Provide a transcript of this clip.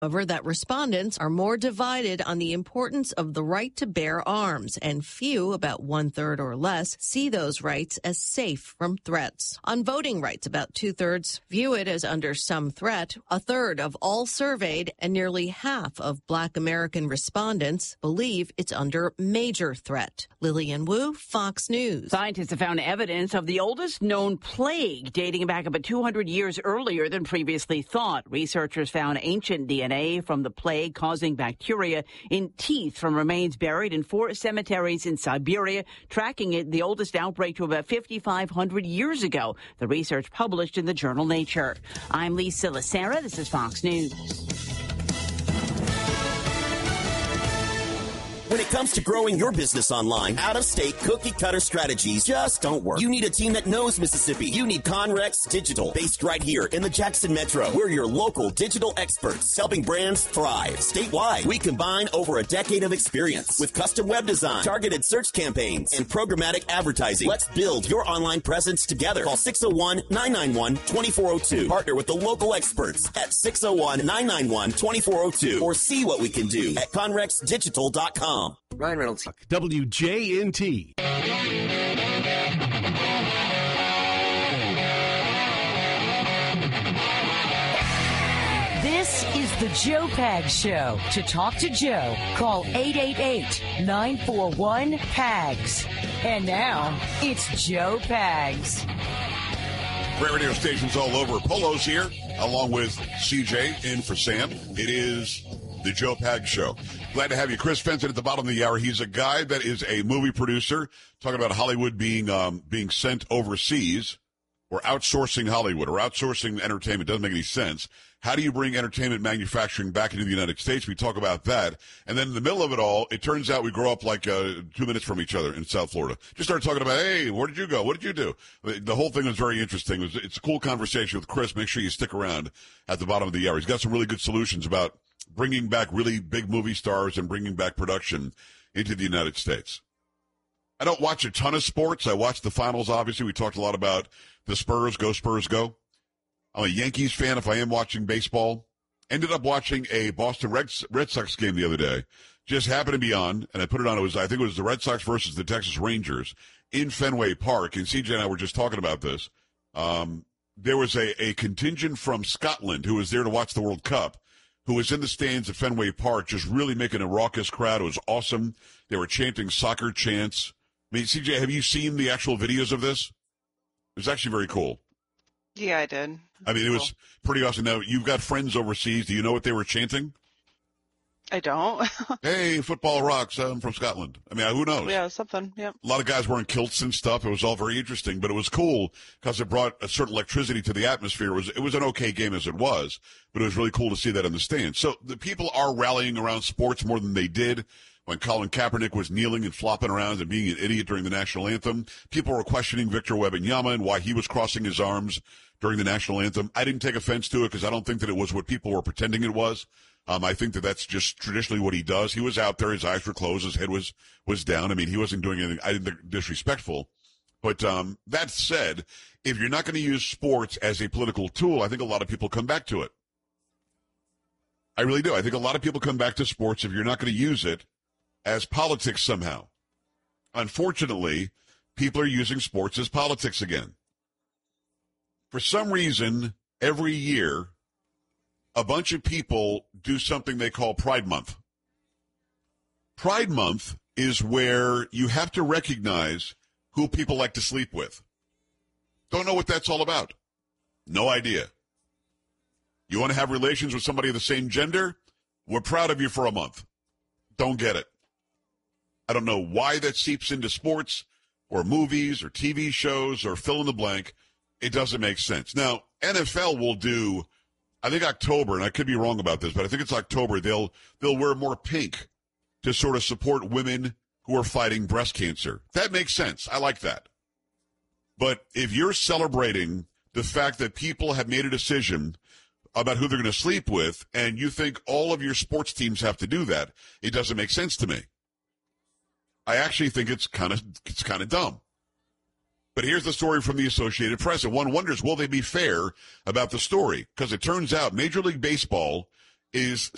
However, that respondents are more divided on the importance of the right to bear arms, and few, about 1/3 or less, see those rights as safe from threats. On voting rights, about 2/3 view it as under some threat. 1/3 of all surveyed and nearly half of Black American respondents believe it's under major threat. Lillian Wu, Fox News. Scientists have found evidence of the oldest known plague dating back about 200 years earlier than previously thought. Researchers found ancient DNA from the plague causing bacteria in teeth from remains buried in 4 cemeteries in Siberia, tracking the oldest outbreak to about 5,500 years ago. The research published in the journal Nature. I'm Lisa Lacera. This is Fox News. When it comes to growing your business online, out-of-state cookie-cutter strategies just don't work. You need a team that knows Mississippi. You need Conrex Digital, based right here in the Jackson Metro. We're your local digital experts, helping brands thrive. Statewide, we combine over a decade of experience with custom web design, targeted search campaigns, and programmatic advertising. Let's build your online presence together. Call 601-991-2402. Partner with the local experts at 601-991-2402 or see what we can do at conrexdigital.com. Ryan Reynolds. WJNT. This is the Joe Pags Show. To talk to Joe, call 888-941-PAGS. And now, it's Joe Pags. Great radio stations all over. Polo's here, along with CJ in for Sam. It is the Joe Pags Show. Glad to have you. Chris Fenton at the bottom of the hour. He's a guy that is a movie producer, talking about Hollywood being sent overseas, or outsourcing Hollywood, or outsourcing entertainment. Doesn't make any sense. How do you bring entertainment manufacturing back into the United States? We talk about that. And then in the middle of it all, it turns out we grow up like 2 minutes from each other in South Florida. Just started talking about, hey, where did you go? What did you do? The whole thing was very interesting. It's a cool conversation with Chris. Make sure you stick around at the bottom of the hour. He's got some really good solutions about bringing back really big movie stars and bringing back production into the United States. I don't watch a ton of sports. I watch the finals, obviously. We talked a lot about the Spurs. Go Spurs, go. I'm a Yankees fan if I am watching baseball. Ended up watching a Boston Red Sox game the other day. Just happened to be on, and I put it on. I think it was the Red Sox versus the Texas Rangers in Fenway Park. And CJ and I were just talking about this. There was a contingent from Scotland who was there to watch the World Cup, who was in the stands at Fenway Park, just really making a raucous crowd. It was awesome. They were chanting soccer chants. I mean, CJ, have you seen the actual videos of this? It was actually very cool. Yeah, I did. I mean, it was pretty awesome. Now, you've got friends overseas. Do you know what they were chanting? I don't. Hey, football rocks. I'm from Scotland. I mean, who knows? Yeah, something. Yeah. A lot of guys wearing kilts and stuff. It was all very interesting, but it was cool because it brought a certain electricity to the atmosphere. It was an okay game as it was, but it was really cool to see that in the stands. So the people are rallying around sports more than they did when Colin Kaepernick was kneeling and flopping around and being an idiot during the national anthem. People were questioning Victor Wembanyama and why he was crossing his arms during the national anthem. I didn't take offense to it because I don't think that it was what people were pretending it was. I think that that's just traditionally what he does. He was out there, his eyes were closed, his head was down. I mean, he wasn't doing anything, I didn't think disrespectful. But that said, if you're not going to use sports as a political tool, I think a lot of people come back to it. I really do. I think a lot of people come back to sports if you're not going to use it as politics somehow. Unfortunately, people are using sports as politics again. For some reason, every year, a bunch of people do something they call Pride Month. Pride Month is where you have to recognize who people like to sleep with. Don't know what that's all about. No idea. You want to have relations with somebody of the same gender? We're proud of you for a month. Don't get it. I don't know why that seeps into sports or movies or TV shows or fill in the blank. It doesn't make sense. Now, NFL will do, I think October, and I could be wrong about this, but I think it's October, they'll wear more pink to sort of support women who are fighting breast cancer. That makes sense. I like that. But if you're celebrating the fact that people have made a decision about who they're going to sleep with, and you think all of your sports teams have to do that, it doesn't make sense to me. I actually think it's kind of dumb. But here's the story from the Associated Press, and one wonders, will they be fair about the story? Because it turns out Major League Baseball is